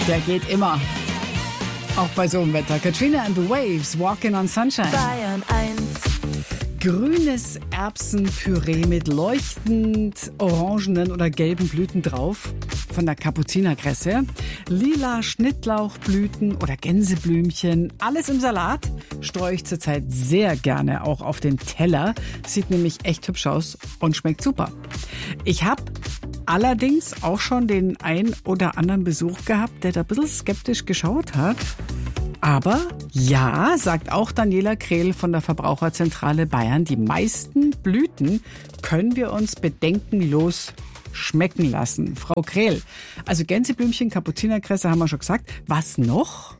Der geht immer. Auch bei so einem Wetter. Katrina and the Waves, Walking on Sunshine. Bayern 1. Grünes Erbsenpüree mit leuchtend orangenen oder gelben Blüten drauf von der Kapuzinerkresse. Lila Schnittlauchblüten oder Gänseblümchen. Alles im Salat. Streue ich zurzeit sehr gerne auch auf den Teller. Sieht nämlich echt hübsch aus und schmeckt super. Ich habe allerdings auch schon den ein oder anderen Besuch gehabt, der da ein bisschen skeptisch geschaut hat. Aber ja, sagt auch Daniela Krehl von der Verbraucherzentrale Bayern, die meisten Blüten können wir uns bedenkenlos schmecken lassen. Frau Krehl, also Gänseblümchen, Kapuzinerkresse haben wir schon gesagt. Was noch?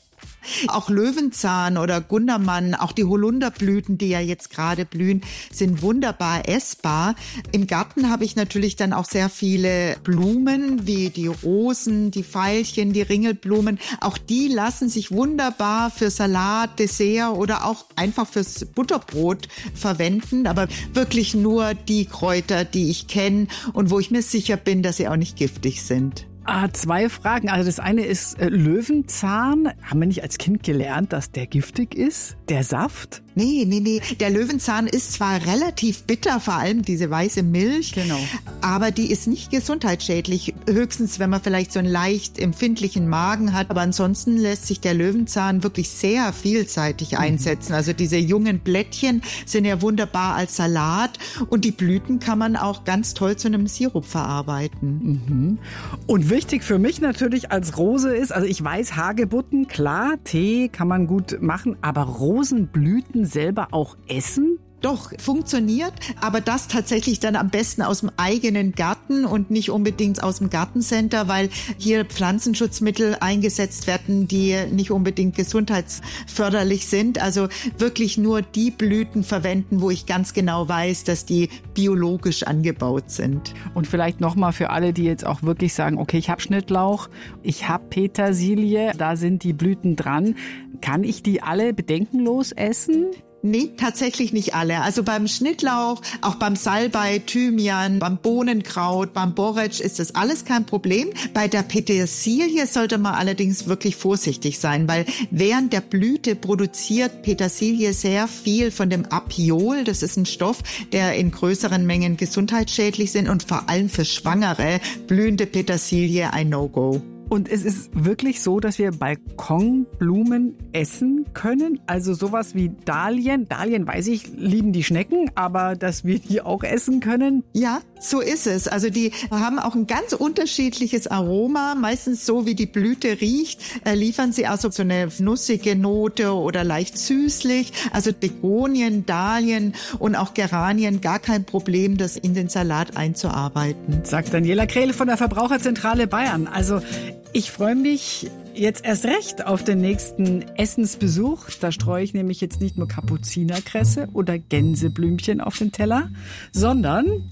Auch Löwenzahn oder Gundermann, auch die Holunderblüten, die ja jetzt gerade blühen, sind wunderbar essbar. Im Garten habe ich natürlich dann auch sehr viele Blumen, wie die Rosen, die Veilchen, die Ringelblumen. Auch die lassen sich wunderbar für Salat, Dessert oder auch einfach fürs Butterbrot verwenden. Aber wirklich nur die Kräuter, die ich kenne und wo ich mir sicher bin, dass sie auch nicht giftig sind. Zwei Fragen. Also das eine ist Löwenzahn. Haben wir nicht als Kind gelernt, dass der giftig ist? Der Saft? Nee. Der Löwenzahn ist zwar relativ bitter, vor allem diese weiße Milch, Genau. Aber die ist nicht gesundheitsschädlich. Höchstens, wenn man vielleicht so einen leicht empfindlichen Magen hat. Aber ansonsten lässt sich der Löwenzahn wirklich sehr vielseitig einsetzen. Also diese jungen Blättchen sind ja wunderbar als Salat und die Blüten kann man auch ganz toll zu einem Sirup verarbeiten. Und wichtig für mich natürlich als Rose ist, also ich weiß, Hagebutten, klar, Tee kann man gut machen, aber Rosenblüten selber auch essen? Doch, funktioniert, aber das tatsächlich dann am besten aus dem eigenen Garten und nicht unbedingt aus dem Gartencenter, weil hier Pflanzenschutzmittel eingesetzt werden, die nicht unbedingt gesundheitsförderlich sind. Also wirklich nur die Blüten verwenden, wo ich ganz genau weiß, dass die biologisch angebaut sind. Und vielleicht nochmal für alle, die jetzt auch wirklich sagen, okay, ich habe Schnittlauch, ich habe Petersilie, da sind die Blüten dran. Kann ich die alle bedenkenlos essen? Nee, tatsächlich nicht alle. Also beim Schnittlauch, auch beim Salbei, Thymian, beim Bohnenkraut, beim Borretsch ist das alles kein Problem. Bei der Petersilie sollte man allerdings wirklich vorsichtig sein, weil während der Blüte produziert Petersilie sehr viel von dem Apiol. Das ist ein Stoff, der in größeren Mengen gesundheitsschädlich sind und vor allem für Schwangere blühende Petersilie ein No-Go. Und es ist wirklich so, dass wir Balkonblumen essen können? Also sowas wie Dahlien. Dahlien, weiß ich, lieben die Schnecken, aber dass wir die auch essen können? Ja, so ist es. Also die haben auch ein ganz unterschiedliches Aroma. Meistens so, wie die Blüte riecht, liefern sie also so eine nussige Note oder leicht süßlich. Also Begonien, Dahlien und auch Geranien, gar kein Problem, das in den Salat einzuarbeiten. Sagt Daniela Krehl von der Verbraucherzentrale Bayern. Also ich freue mich jetzt erst recht auf den nächsten Essensbesuch. Da streue ich nämlich jetzt nicht nur Kapuzinerkresse oder Gänseblümchen auf den Teller, sondern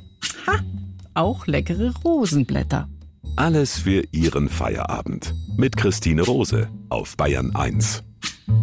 auch leckere Rosenblätter. Alles für Ihren Feierabend. Mit Christine Rose auf Bayern 1.